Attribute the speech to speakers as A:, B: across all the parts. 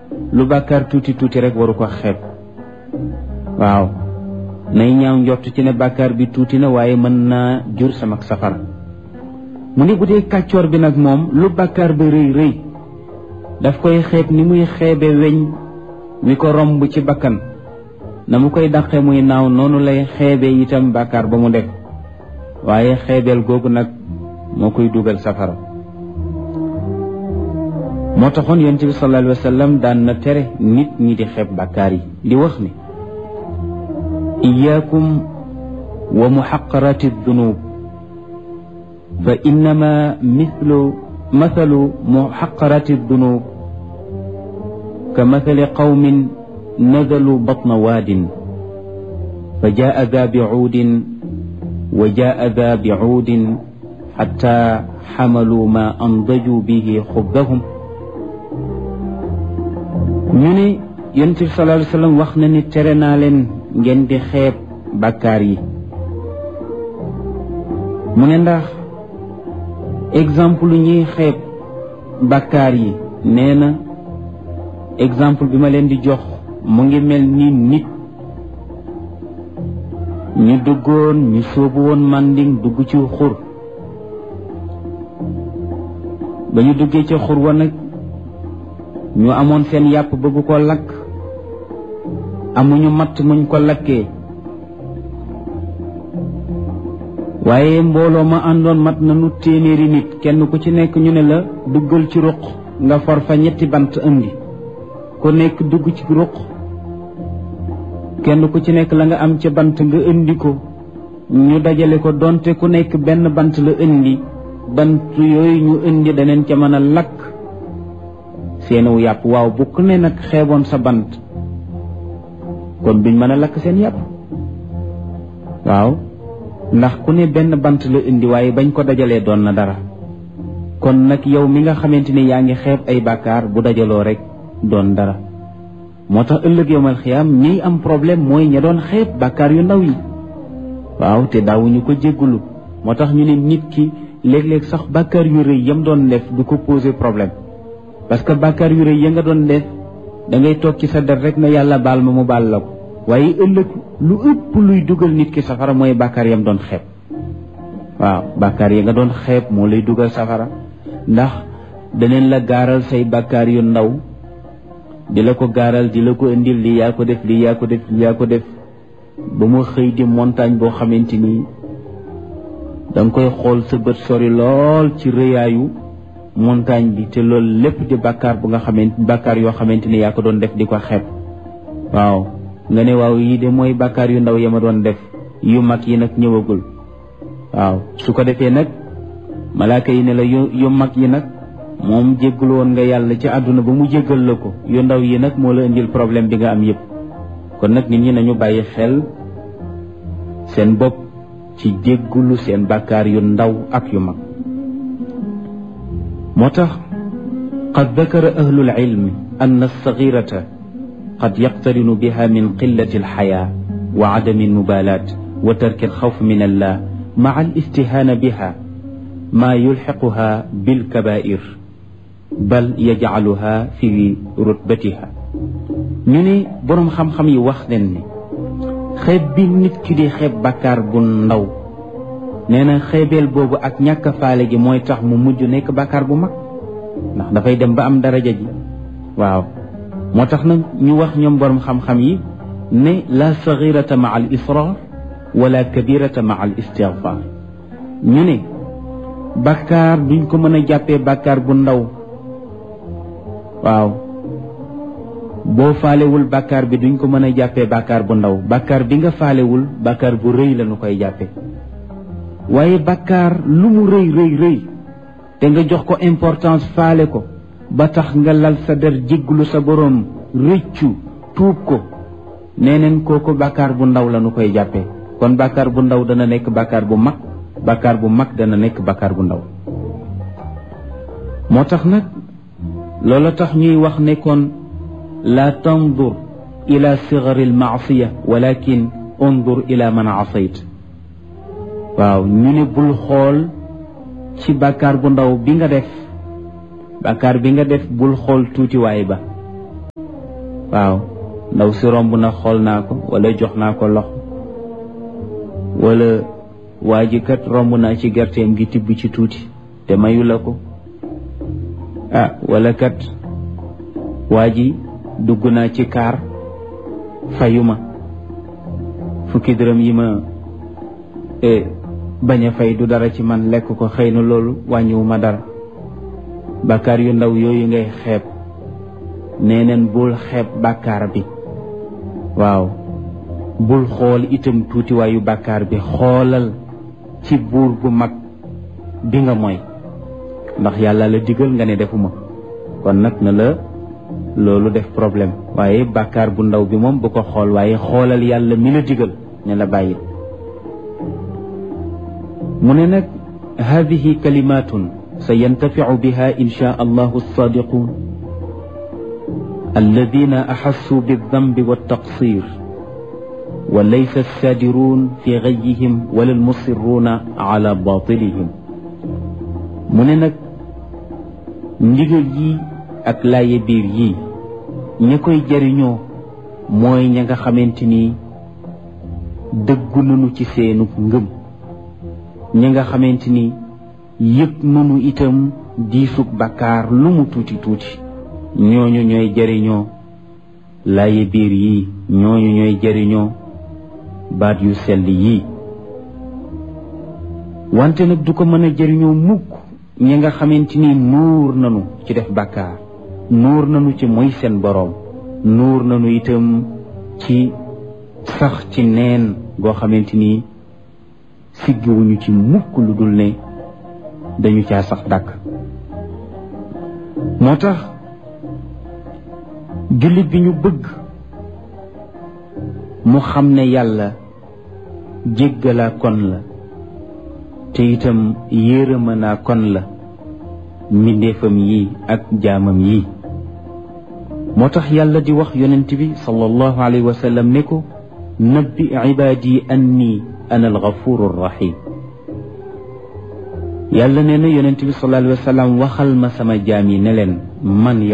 A: lu bàkkaar tuuti tuuti rek waru ko xeeb waaw nay ñaaw njort ci ne bàkkaar bi tuuti na waaye mën naa jur sama safara mu ne bu dee kàccoor bi nag moom lu bàkkaar ba rëy rëy daf koy xeeb ni muy xeebe weñ wi ko romb ci bakkan na mu koy daqe muy naaw noonu lay xeebe itam bàkkaar ba mu def waaye xeebeel googu nag moo koy dugal safara moo taxoon yonent bi sallallahu alayhi wa sallam daan na tere nit ñi di xeeb bàkkaar yi di wax ni iyaakum wa muxaqarati dunub fa innama mathalu muxaqarati dunub ka mathali qawmin nazalu batna waadin fa jaa daa bicuudin wa jaa daa bicuudin xatta xamalu ma andaju bihi xubbahum ñu ne yonent bi sallallahu alayhi wa sallam wax na ni tere naa leen ngeen di xeeb bàkkaar yi mu ne ndax exemple ñuy xeeb bàkkaar yi nee na exemple bi ma leen di jox mu ngi mel ni nit ñu duggoon ñu sóobu woon mànding dugg ci xur ba ñu duggee ci xur wa nag ñu amoon seen yàpp bëgg ko lakk amuñu matt muñ ko lakkee waaye mbooloo ma àndoon mat nañu téeméeri nit kenn ku ci nekk ñu ne la duggal ci ruq nga for fa ñetti bant indi ku nekk dugg ci ruq kenn ku ci nekk la nga am ca bant nga indi ko ñu dajale ko donte ku nekk benn bant la indi bant yooyu ñu indi daneen ca mën a lakk seenu yàpp waaw bu ku ne nag xeeboon sa bant kon duñ mën a lakk seen yàpp waaw ndax ku ne benn bant la indi waaye bañ ko dajalee doon na dara kon nag yow mi nga xamante ni yaa ngi xeeb ay bàkkaar bu dajaloo rek doon dara moo tax ëllëg yowmal xiyaam ñiy am problème mooy ña doon xeeb bàkkaar yu ndaw yi waaw te daawuñu ko jéggulu moo tax ñu ne nit ki léeg-léeg sax bàkkaar yu rëy yam doon def du ko poser problème parce que bàkkaar yu rëy ya nga doon def da ngay toog ci sa der rek na yàlla baal ma mu baal la ko waaye ëllëg lu ëpp luy dugal nit ki safara mooy bàkkaar yam doon xeeb waaw bàkkaar ya nga doon xeeb moo lay dugal safara ndax daneen la gaaral say bàkkaar yu ndaw di la ko gaaral di la ko indil lii yaa ko def lii yaa ko def lii yaa ko def ba mu xëy di montagne boo xamante ni da nga koy xool sa bët sori lool ci rëyaayu montagne bi te loolu lépp di bàkkaar bu nga xamante bàkkaar yoo xamante ni yaa ko doon def di ko xeeb waaw nga ne waaw yii de mooy bàkkaar yu ndaw ya ma doon def yu mag yi nag ñëwagul waaw su ko defee nag malaaka yi ne la yu mag yi nag moom jéggul woon nga yàlla ci àdduna ba mu jéggal la ko yu ndaw yi nag moo la indil problème bi nga am yépp kon nag nit ñi nañu bàyyi xel seen bopp ci jéggulu seen bàkkaar yu ndaw ak yu mag moo tax qad dakara ahlul ilmi anna as-saghirata qad yaqtarinu biha min qillati al-haya wa adami al-mubalat wa tarki al-khawf min Allah ma'a al-istihana biha ma yulhiquha bil kaba'ir bal yaj'aluha fi rutbatiha ñu ne boroom xam-xam yi wax leen ne xeeb bi nit ki di xeeb bàkkaar bu ndaw nee na xeebeel boobu ak ñàkk a faale gi mooy tax mu mujj nekk bàkkaar bu mag ndax dafay dem ba am daraja ji waaw moo tax nag ñu wax ñoom boroom xam-xam yi ne la saghirata ma al israr wala kabirata ma al istighfar ñu ne bàkkaar duñ ko mën a jàppee bàkkaar bu ndaw waaw boo faalewul bàkkaar bi duñ ko mën a jàppee bàkkaar bu ndaw bàkkaar bi nga faalewul bàkkaar bu rëy la ñu koy jàppee waaye bàkkaar lu mu rëy rëy rëy te nga jox ko importance faale ko ba tax nga lal sa der jégglu sa boroom rëccu tuub ko neneen kooku bàkkaar bu ndaw la ñu koy jàppee kon bàkkaar bu ndaw dana nekk bàkkaar bu mag bàkkaar bu mag dana nekk bàkkaar bu ndaw moo tax nag loola tax ñuy wax ne kon la tandur ila sigari almaasiya walakin undur ila man asayt waaw ñu ne bul xool ci bàkkaar bu ndaw bi nga def bàkkaar bi nga def bul xool tuutiwaay ba waaw ndaw si romb na xool naa ko wala jox naa ko loxo wala waa ji kat romb naa ci gerteem gi tibb ci tuuti te mayu la ko wala kat waa ji dugg naa ci kaar fayuma fukki dërëm yi ma bañ a fay du dara ci man lekk ko xëy na loolu wàññiwuma dara bàkkaar yu ndaw yooyu ngay xeeb nee neen bul xeeb bàkkaar bi waaw bul xool itam tuutiwaayu bàkkaar bi xoolal ci buur bu mag bi nga mooy ndax yàlla la digal nga ne defuma kon nag na la loolu def problème waaye bàkkaar bu ndaw bi moom bu ko xool waaye xoolal yàlla mi la digal ne la bàyyi mu ne nag hadihi kalimatun sa yantaficu biha insha allahu alsadiqun alladina axassuu bildambi waltaqsir wa laysa alsaadiruun fi gayihim wala almusirruuna ala batilihim mu ne nag ndigal yi ak laaye biir yii ña koy jariñoo mooy ña nga xamante ni dëggu nanu ci seenu ngëm ña nga xamante ni yëg nanu itam diisug bàkkaar lu mu tuuti tuuti ñooñu ñooy jariñoo laaye biir yii ñooñu ñooy jariñoo baat yu sell yii wante nag du ko mën a jariñoo mukk ñi nga xamante ni nuur nanu ci def bàkkaar nuur nanu ci moy seen boroom nuur nanu itam ci sax ci neen goo xamante ni siggiwuñu ci mukk lu dul ne dañu caa sax dàkk moo tax jullit bi ñu bëgg mu xam ne yàlla jéggalaa kon la te itam yërëmanaa kon la mbindeefam yi ak jaamam yi moo tax yàlla di wax yonent bi sallallahu alayhi wa sallam ne ko nabbi ibaadi anni ana alghafuru rahim yàlla nee na yonent bi sallallahu alayhi wa sallam waxal ma sama jaam yi ne leen man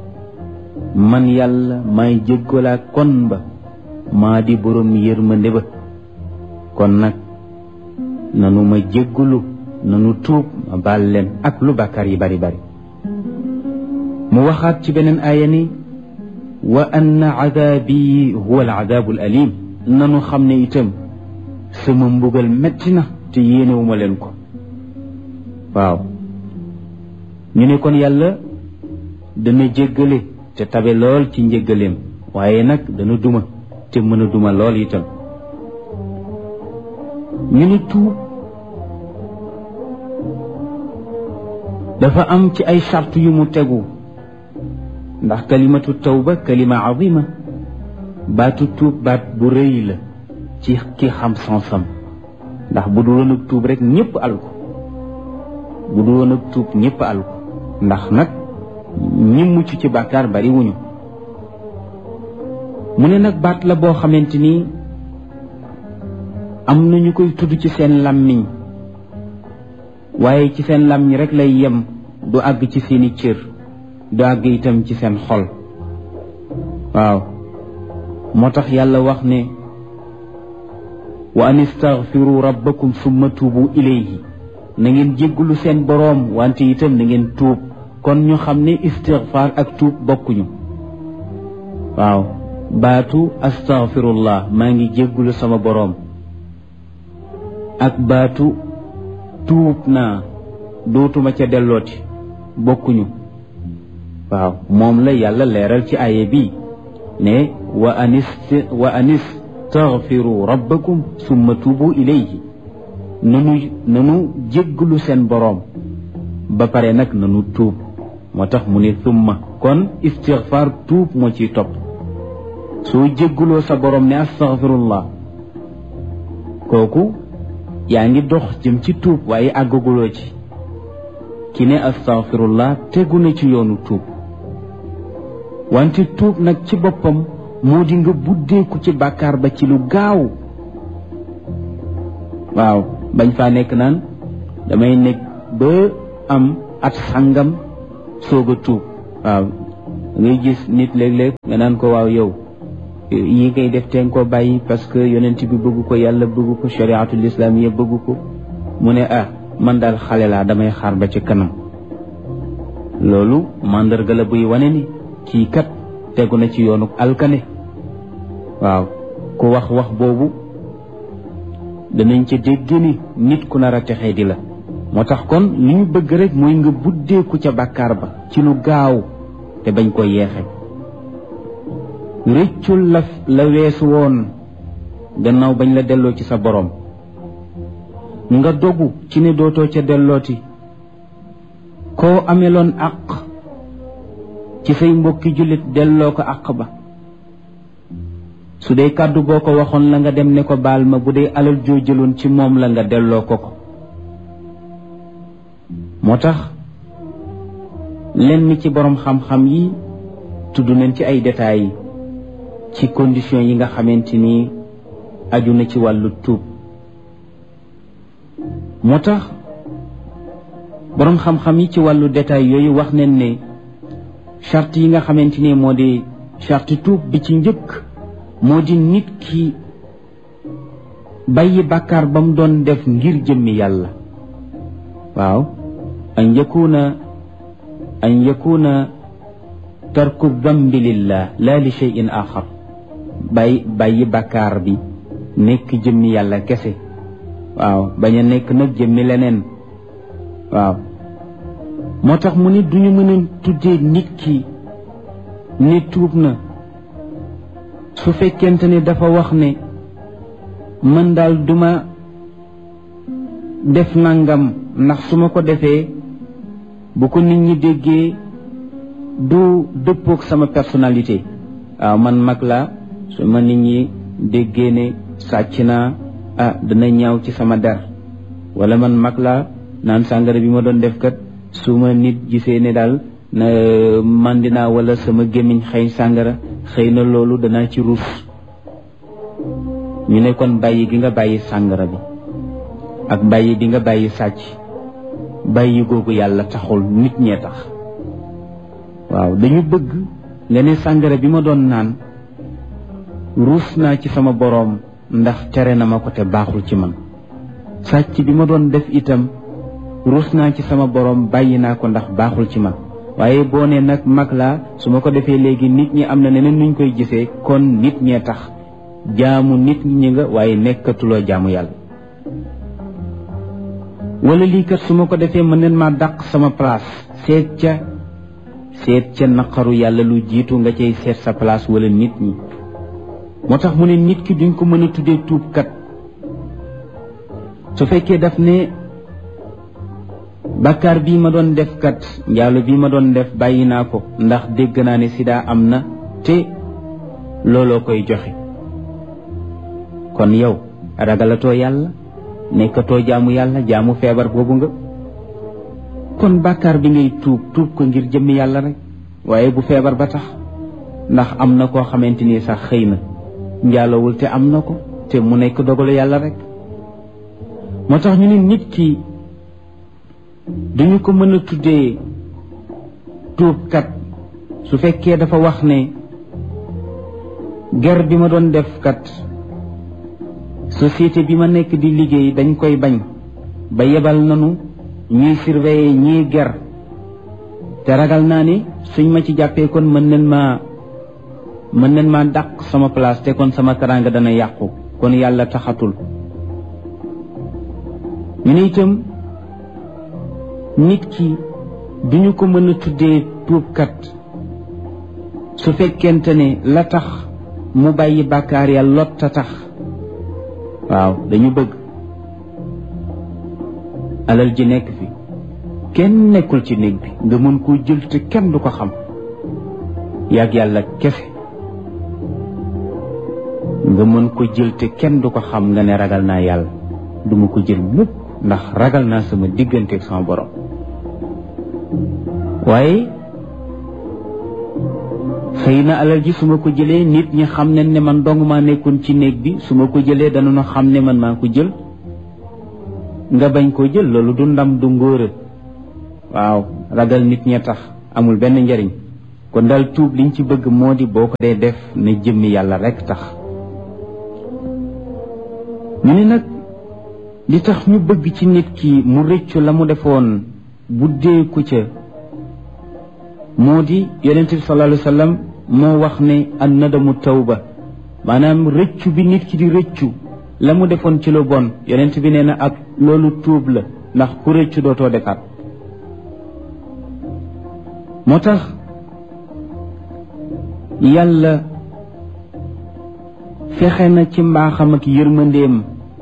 A: yàlla may jéggalaa kon ba maa di borom yërmande ba kon nag nanu ma jéggalu nanu tuub ma baal leen ak lu bàkkaar yi bari bari mu waxaat ci beneen aaya ni wa anna adaabi huwa al adaabu al alim nanu xam ne itam sama mbugal metti na te yéenewuma leen ko waaw ñu ne kon yàlla dana jéggale te tabe lool ci njéggaleem waaye nag dana duma te mën a duma lool itam ñu ne tuub dafa am ci ay sart yu mu tegu ndax kalimatu tawba kalima azima baatu tuub baat bu rëy la ci ki xam sansam ndax bu dul woon ak tuub rek ñëpp alko bu dul woon ak tuub ñëpp alko ndax nag ñi mucc ci bàkkaar bari wuñu mu ne nag baat la boo xamante ni am na ñu koy tudd ci seen làmmiñ waaye ci seen làmmiñ rek lay yem du àgg ci seeni cër du àgg itam ci seen xol waaw moo tax yàlla wax ne wa an istaghfiru rabbakum summa tuubu ilayhi na ngeen jéggalu seen boroom wante itam na ngeen tuub kon ñu xam ne istighfar ak tuub bokkuñu waaw baatu astaghfirullah maa ngi jéggalu sama boroom ak baatu tuub naa dootuma ca dellooti bokkuñu waaw moom la yàlla leeral ci aaya bi ne wa an istaghfiru rabbakum summa tuubu ilayhi nanu jéggalu seen boroom ba pare nag nanu tuub moo tax mu ne summa kon istighfar tuub moo ciy topp soo jégguloo sa boroom ne astaghfirullah kooku yaa ngi dox jëm ci tuub waaye àggaguloo ci ki ne astaghfirullah tegu na ci yoonu tuub wante tuub nag ci boppam moo di nga buddeeku ci bàkkaar ba ci lu gaaw waaw bañ faa nekk naan damay nekk ba am at sangam soog a tuub waaw ngay gis nit léeg-léeg nga naan ko waaw yow yi ngay def teen ko bàyyi parce que yonent bi bëgg ko yàlla bëgg ko shariatul islam yi bëgg ko mu ne man daal xale laa damay xaar ba ci kanam. loolu mandarga la buy wane ni kii kat tegu na ci yoonu alkane. waaw ku wax boobu danañ ca dégg ni nit ku nar a texee di la. moo tax kon li ñu bëgg rek mooy nga buddeeku ca bàkkaar ba ci lu gaaw te bañ ko yeexe. rëccul la weesu woon gannaaw bañ la delloo ci sa borom nga dogu ci ne dootoo ca dellooti. koo ameloon àq ci say mbokki jullit delloo ko àq ba. su dee kàddu boo ko waxoon la nga dem ne ko baal ma, bu dee alal joo jëloon ci moom la nga delloo ko. moo tax lenn ci borom xam-xam yi tudd nañ ci ay détails ci conditions yi nga xamante ni aju na ci wàllu tuub. moo tax borom xam-xam yi ci wàllu détail yooyu wax nañ ne charte yi nga xamante ni moo di charte tuub bi ci njëkk moo di nit ki bàyyi bàkkaar ba mu doon def ngir jëmmi yàlla. waaw an yakuna tarku dambi lillah la li shay'in axar. bàyyi bàkkaar bi nekk jëmmi yàlla kese. waaw bañ a nekk nag jëmmi leneen. waaw moo tax mu ne duñu mën a tuddee nit ki ne tuub na su fekkente ne dafa wax ne man daal duma def nangam ndax su ma ko defee bu ko nit ñi déggee du dëppook sama personnalité. waaw man mag la su ma nit ñi déggee ne sàcc naa dana ñaaw ci sama der. wala man mag la naan sàngara bi ma doon def kat su ma nit gisee ne daal mandina wala sama gémmiñ xëy sàngara xëy na loolu danaa ci ruus. ñu ne kon bàyyi gi nga bàyyi sàngara bi ak bàyyi bi nga bàyyi sàcc bàyyi googu yàlla taxul, nit ñee tax. waaw dañu bëgg nga ne sàngara bi ma doon naan ruus naa ci sama boroom ndax tere na ma ko te baaxul ci man. sàcc bi ma doon def itam ruus naa ci sama borom bàyyi naa ko ndax baaxul ci man. waaye boo ne nag mag laa su ma ko defee léegi nit ñi am na neneen nuñ koy gisee, kon nit ñee tax. jaamu nit ñi nga waaye nekkatuloo jaamu yàlla. wala lii kat su ma ko defee mën neen maa dàq sama place. seet ca naqaru yàlla lu jiitu nga cay seet sa place wala nit ñi. moo tax mu ne nit ki duñ ko mën a tuddee tuubkat su fekkee daf ne bàkkaar bii ma doon def kat njaalo bii ma doon def bàyyi naa ko ndax dégg naa ne sida am na te looloo koy joxe. kon yow ragalatoo yàlla, nekkatoo jaamu yàlla, jaamu feebar boobu nga. kon bàkkaar bi ngay tuub ko ngir jëmmi yàlla rek, waaye bu feebar ba tax. ndax am na koo xamante ni sax xëy na njaalowul te am na ko te mu nekk dogalu yàlla rek. moo tax ñu ne nit ki duñu ko mën a tuddee tuubkat su fekkee dafa wax ne ger bi ma doon def kat société bi ma nekk di liggéey dañ koy bañ ba yebal nanu ñuy surveiller ñiy ger te ragal naa ni suñ ma ci jàppee kon mën nen ma dàq sama place te kon sama teraanga dana yàqu, kon yàlla taxatul. ñu ne itam nit ki duñu ko mën a tuddee tuubkat su fekkente ne la tax mu bàyyi bàkkaar ya lot a tax. waaw dañu bëgg alal ji nekk fi kenn nekkul ci néeg bi nga mën koo jël te kenn du ko xam, yàgg yàlla kese nga mën ko jël te kenn du ko xam nga ne ragal naa yàlla duma ko jël mukk ndax ragal naa sama diggante ak sama borom. waaye xëy na alal ji su ma ko jëlee nit ñi xam nañ ne man dong maa nekkoon ci néeg bi, su ma ko jëlee danañu xam ne man maa ko jël, nga bañ koo jël loolu du ndam du ngóora. waaw ragal nit ñee tax amul benn njariñ. kon daal tuub liñ ci bëgg moo di boo ko dee def ne jëmmi yàlla rekk tax. ñu ne nag li tax ñu bëgg ci nit ki mu rëccu la mu defoon buddeeku ca moo di yonent bi sallallahu alayhi wa sallam moo wax ne an nadamu tawba, maanaam rëccu bi nit ki di rëccu la mu defoon ci lu bon yonent bi nee na ak loolu tuub la, ndax ku rëccu dootoo defaat. moo tax yàlla fexe na ci mbaaxam ak yërmandeem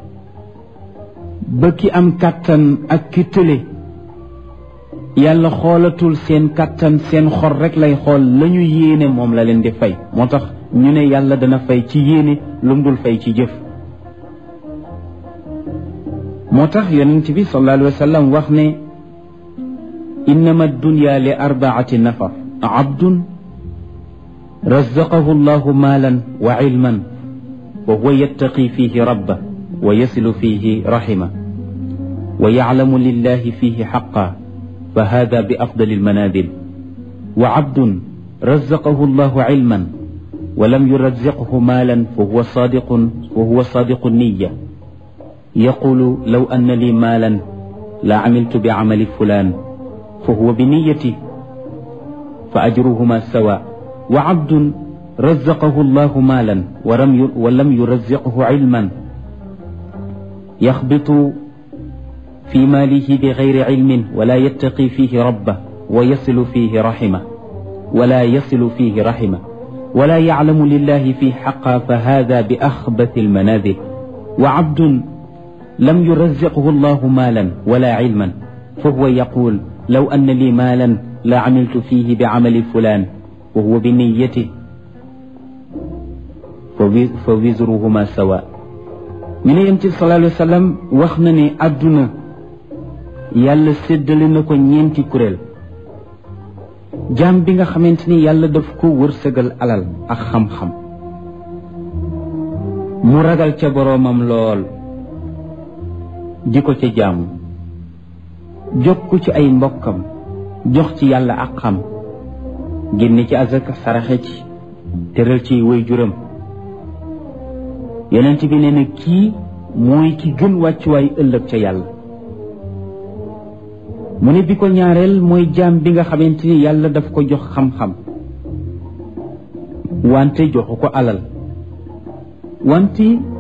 A: ba ki am kàttan ak ki tële yàlla xoolatul seen kàttan seen xol rekk lay xool la ñu yéene moom la leen di fay. moo tax ñu ne yàlla dana fay ci yéene lu mu dul fay ci jëf. moo tax yonent bi sallallahu alayhi wa sallam wax ne innama dunya li arbaati nafar abdun razaqahu llahu maalan wa ilman wa huwa yattaqi fihi rabba wa yasilu fihi rahima wa yaclamu lillahi fihi xaqa fa hada bi afdali almanazil wa abdun razaqahu llahu cilman wa lam yurazziqhu maalan fa huwa sadiqu niya yaqulu law anna li maalan la camiltu bicamali fulan fa huwa biniyati fa ajruhuma sawa wa abdun razaqahu llahu maalan wa lam yurazziqhu cilman yaxbitu fi maalihi bigayri cilmin wala yattaqi fihi rabbah wa yasilu fihi rahimah wala yaclamu lillahi fihi xaqa fa hada bi axbati almanazil wa abdun lam yurazziqhu llahu maalan wala cilman fa huwa yaqul law anna li maalan la camiltu fihi bicamali fulan wa huwa biniyati fa wizruhuma sawa. ñu ne yonent bi sallallahu alayhi wa sallam wax na ne àdduna yàlla séddale na ko ñeenti kuréel. jaam bi nga xamante ni yàlla daf ko wërsëgal alal ak xam-xam mu ragal ca boroomam lool di ko ca jaamu jokku ci ay mbokkam jox ci yàlla ak xam génne ci azaka saraxe ci teral ci way juram. yonent bi nee na kii mooy ki gën wàccuwaay ëllëg ca yàlla. mu ne bi ko ñaareel mooy jaam bi nga xamante ni yàlla daf ko jox xam-xam wante joxu ko alal wante